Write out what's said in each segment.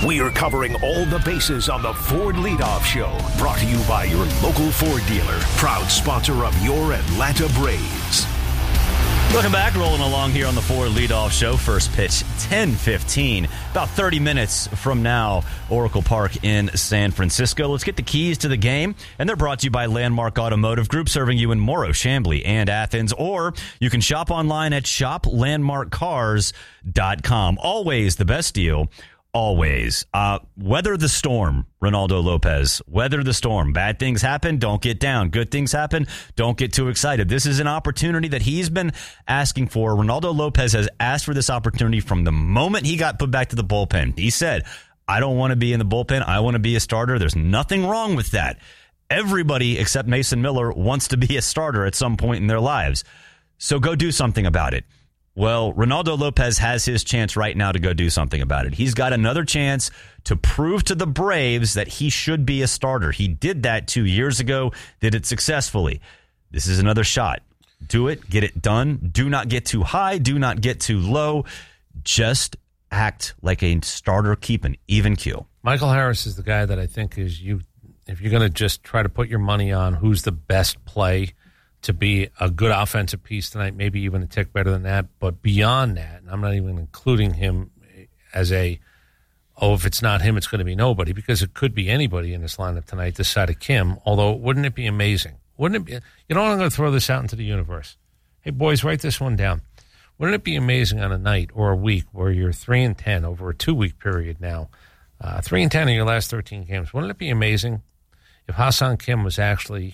We are covering all the bases on the Ford Leadoff Show. Brought to you by your local Ford dealer. Proud sponsor of your Atlanta Braves. Welcome back. Rolling along here on the Ford Leadoff Show. First pitch, 10:15. About 30 minutes from now, Oracle Park in San Francisco. Let's get the keys to the game. And they're brought to you by Landmark Automotive Group, serving you in Morrow, Chamblee, and Athens. Or you can shop online at shoplandmarkcars.com. Always the best deal. Always. Weather the storm, Ronaldo Lopez. Weather the storm. Bad things happen, don't get down. Good things happen, don't get too excited. This is an opportunity that he's been asking for. Ronaldo Lopez has asked for this opportunity from the moment he got put back to the bullpen. He said, I don't want to be in the bullpen. I want to be a starter. There's nothing wrong with that. Everybody except Mason Miller wants to be a starter at some point in their lives. So go do something about it. Well, Ronaldo Lopez has his chance right now to go do something about it. He's got another chance to prove to the Braves that he should be a starter. He did that 2 years ago, did it successfully. This is another shot. Do it, get it done. Do not get too high, do not get too low. Just act like a starter, keep an even keel. Michael Harris is the guy that I think is you. If you're going to just try to put your money on who's the best play to be a good offensive piece tonight, maybe even a tick better than that. But beyond that, and I'm not even including him as if it's not him, it's going to be nobody, because it could be anybody in this lineup tonight this side of Kim, although wouldn't it be amazing? Wouldn't it be? You know what? I'm going to throw this out into the universe. Hey, boys, write this one down. Wouldn't it be amazing on a night or a week where you're 3-10 over a 2-week period now, 3-10 in your last 13 games? Wouldn't it be amazing if Ha-Seong Kim was actually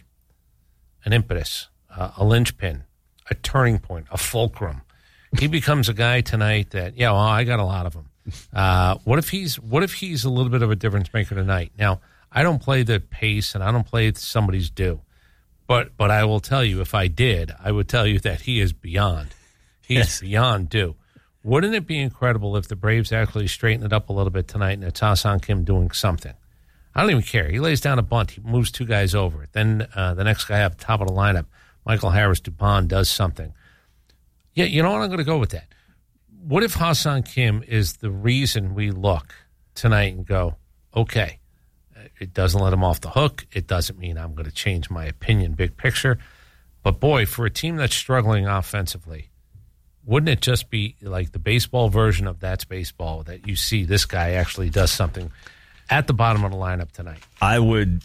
an impetus, a linchpin, a turning point, a fulcrum? He becomes a guy tonight that, I got a lot of them. What if he's a little bit of a difference maker tonight? Now, I don't play the pace and I don't play somebody's due, but I will tell you, if I did, I would tell you that he is beyond. He's beyond due. Wouldn't it be incredible if the Braves actually straighten it up a little bit tonight and it's Ha-Seong Kim doing something? I don't even care. He lays down a bunt. He moves 2 guys over. Then the next guy up top of the lineup, Michael Harris Dupont, does something. Yeah, you know what? I'm going to go with that. What if Ha-Seong Kim is the reason we look tonight and go, okay, it doesn't let him off the hook. It doesn't mean I'm going to change my opinion, big picture. But, boy, for a team that's struggling offensively, wouldn't it just be like the baseball version of That's Baseball, that you see this guy actually does something at the bottom of the lineup tonight? I would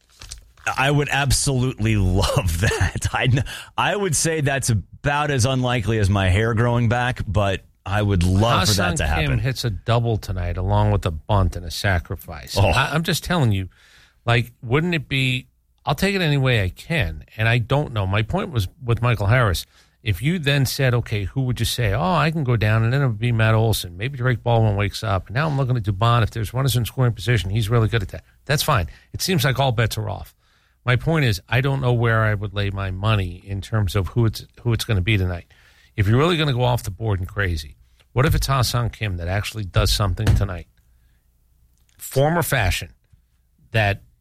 absolutely love that. I would say that's about as unlikely as my hair growing back, but I would love for that to happen. Ha-Seong Kim hits a double tonight along with a bunt and a sacrifice. Oh. I'm just telling you, wouldn't it be, I'll take it any way I can, and I don't know. My point was with Michael Harris. If you then said, okay, who would you say? Oh, I can go down, and then it would be Matt Olson. Maybe Drake Baldwin wakes up. Now I'm looking at Dubon. If there's runners in scoring position, he's really good at that. That's fine. It seems like all bets are off. My point is, I don't know where I would lay my money in terms of who it's going to be tonight. If you're really going to go off the board and crazy, what if it's Ha-Seong Kim that actually does something tonight, form or fashion, that